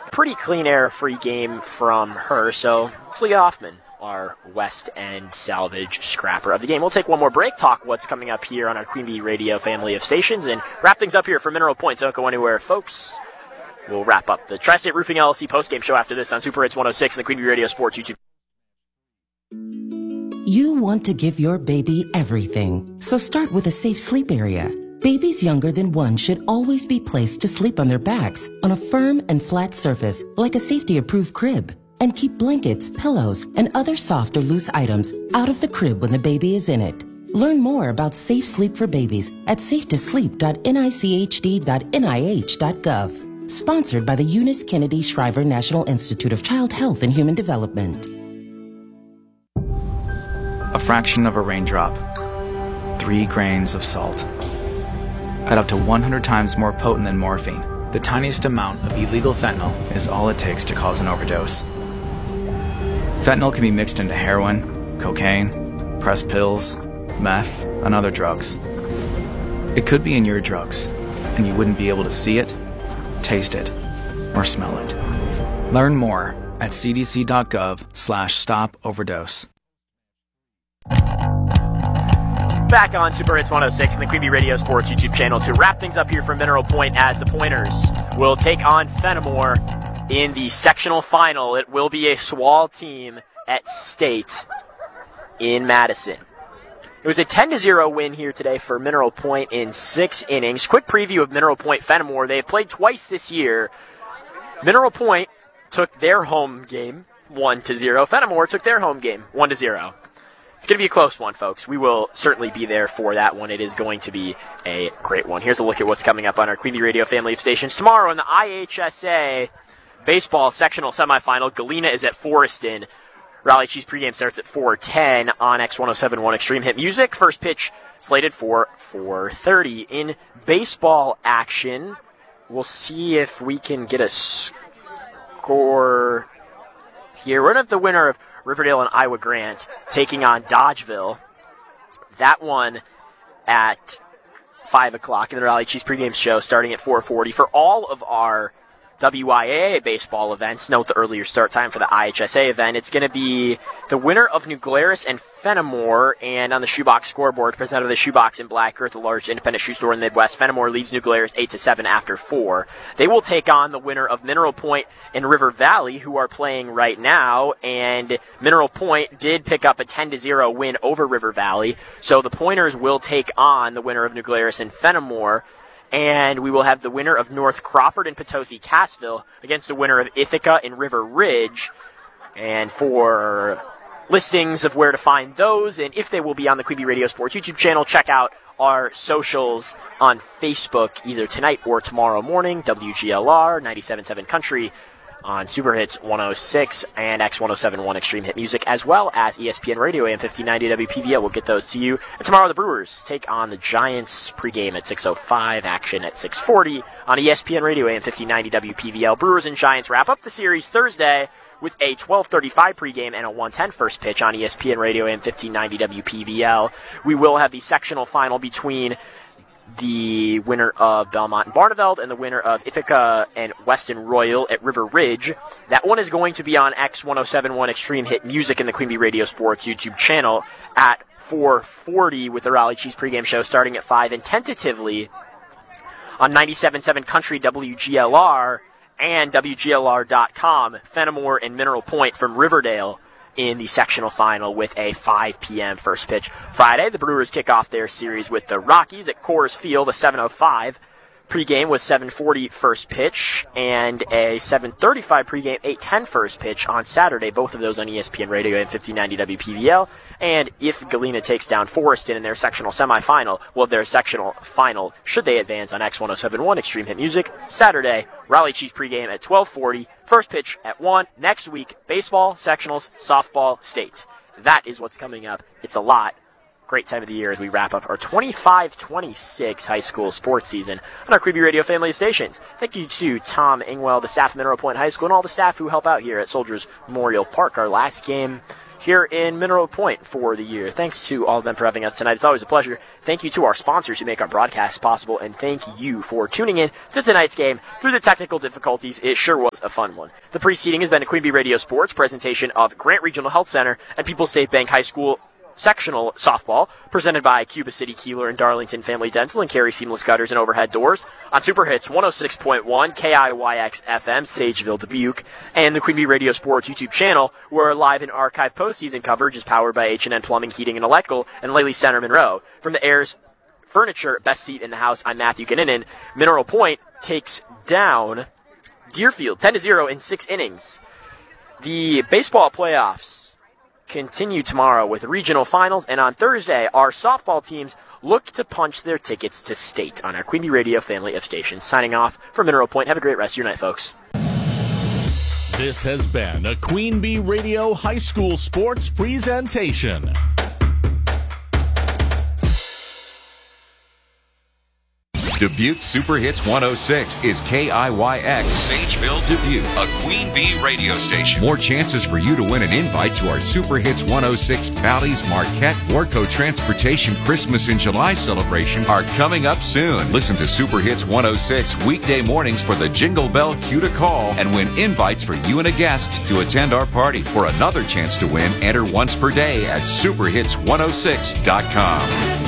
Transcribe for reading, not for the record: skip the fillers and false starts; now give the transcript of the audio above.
pretty clean air-free game from her. So it's Leah Hoffman, our West End salvage scrapper of the game. We'll take one more break, talk what's coming up here on our Queen Bee Radio family of stations, and wrap things up here for Mineral Point. So don't go anywhere, folks. We'll wrap up the Tri-State Roofing LLC postgame show after this on Super Hits 106 and the Queen Bee Radio Sports YouTube. You want to give your baby everything, so start with a safe sleep area. Babies younger than 1 should always be placed to sleep on their backs on a firm and flat surface like a safety-approved crib. And keep blankets, pillows, and other soft or loose items out of the crib when the baby is in it. Learn more about safe sleep for babies at safetosleep.nichd.nih.gov. Sponsored by the Eunice Kennedy Shriver National Institute of Child Health and Human Development. A fraction of a raindrop. 3 grains of salt. At up to 100 times more potent than morphine, the tiniest amount of illegal fentanyl is all it takes to cause an overdose. Fentanyl can be mixed into heroin, cocaine, pressed pills, meth, and other drugs. It could be in your drugs, and you wouldn't be able to see it, taste it, or smell it. Learn more at cdc.gov/stop-overdose. Back on Super Hits 106 and the Queen Bee Radio Sports YouTube channel to wrap things up here from Mineral Point as the Pointers will take on Fenimore in the sectional final. It will be a SWAL team at State in Madison. It was a 10-0 win here today for Mineral Point in 6 innings. Quick preview of Mineral Point Fenimore. They've played twice this year. Mineral Point took their home game 1-0. Fenimore took their home game 1-0. It's going to be a close one, folks. We will certainly be there for that one. It is going to be a great one. Here's a look at what's coming up on our Queen Bee Radio family of stations. Tomorrow in the IHSA baseball sectional semifinal, Galena is at Forreston. Raleigh Cheese pregame starts at 4:10 on X1071 Extreme Hit Music. First pitch slated for 4:30. In baseball action, we'll see if we can get a score here. We're going to have the winner of Riverdale and Iowa Grant taking on Dodgeville. That one at 5 o'clock in the Raleigh Cheese pregame show starting at 4:40. For all of our WIAA baseball events, note the earlier start time for the IHSA event. It's going to be the winner of New Glarus and Fenimore, and on the Shoebox scoreboard, presented by the Shoebox in Black Earth, the largest independent shoe store in the Midwest. Fenimore leads New Glarus 8-7 after 4. They will take on the winner of Mineral Point and River Valley, who are playing right now, and Mineral Point did pick up a 10-0 win over River Valley, so the Pointers will take on the winner of New Glarus and Fenimore. And we will have the winner of North Crawford and Potosi Cassville against the winner of Ithaca and River Ridge. And for listings of where to find those and if they will be on the Queen Bee Radio Sports YouTube channel, check out our socials on Facebook either tonight or tomorrow morning. WGLR 97.7 Country on Super Hits 106 and X1071 Extreme Hit Music, as well as ESPN Radio AM 1590 WPVL. We'll get those to you. And tomorrow the Brewers take on the Giants pregame at 6:05, action at 6:40 on ESPN Radio AM 1590 WPVL. Brewers and Giants wrap up the series Thursday with a 12:35 pregame and a 1:10 first pitch on ESPN Radio AM 1590 WPVL. We will have the sectional final between the winner of Belmont and Barneveld and the winner of Ithaca and Weston Royal at River Ridge. That one is going to be on X1071 Extreme Hit Music in the Queen Bee Radio Sports YouTube channel at 4:40 with the Raleigh Cheese pregame show starting at 5 and tentatively on 97.7 Country WGLR and WGLR.com. Fenimore and Mineral Point from Riverdale in the sectional final with a 5 p.m. first pitch. Friday, the Brewers kick off their series with the Rockies at Coors Field, a 7:05 pregame with 7:40 first pitch, and a 7:35 pregame, 8:10 first pitch on Saturday. Both of those on ESPN Radio and 1590 WPVL. And if Galena takes down Forreston in their sectional semifinal, well, their sectional final, should they advance on X1071 Extreme Hit Music, Saturday, Raleigh Cheese pregame at 12:40, first pitch at 1. Next week, baseball, sectionals, softball, state. That is what's coming up. It's a lot. Great time of the year as we wrap up our 25-26 high school sports season on our Creepy Radio family of stations. Thank you to Tom Ingwell, the staff of Mineral Point High School, and all the staff who help out here at Soldiers Memorial Park, our last game here in Mineral Point for the year. Thanks to all of them for having us tonight. It's always a pleasure. Thank you to our sponsors who make our broadcast possible, and thank you for tuning in to tonight's game. Through the technical difficulties, it sure was a fun one. The preceding has been a Queen Bee Radio Sports presentation of Grant Regional Health Center and People's State Bank High School sectional softball, presented by Cuba City Keeler and Darlington Family Dental and Carey Seamless Gutters and Overhead Doors on Super Hits 106.1 KIYX FM, Sageville, Dubuque, and the Queen Bee Radio Sports YouTube channel, where live and archive postseason coverage is powered by H&N Plumbing, Heating, and Electrical and Laley Center Monroe. From the Ayers Furniture Best Seat in the House, I'm Matthew Kinnunen. Mineral Point takes down Deerfield 10-0 in 6 innings. The baseball playoffs continue tomorrow with regional finals, and on Thursday, our softball teams look to punch their tickets to state on our Queen Bee Radio family of stations. Signing off from Mineral Point. Have a great rest of your night, folks. This has been a Queen Bee Radio High School Sports presentation. Dubuque Super Hits 106 is KIYX, Sageville, Dubuque, a Queen Bee radio station. More chances for you to win an invite to our Super Hits 106 Bally's Marquette Warco Transportation Christmas in July celebration are coming up soon. Listen to Super Hits 106 weekday mornings for the Jingle Bell cue to call and win invites for you and a guest to attend our party. For another chance to win, enter once per day at superhits106.com.